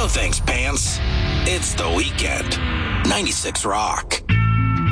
No thanks, pants. It's the weekend. 96 Rock.